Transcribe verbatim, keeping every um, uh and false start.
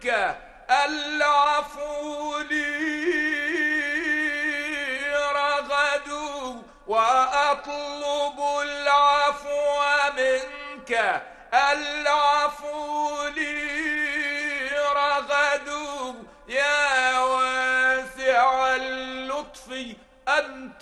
منك العفو لي رغد، وأطلب العفو منك العفو لي رغد. يا واسع اللطف أنت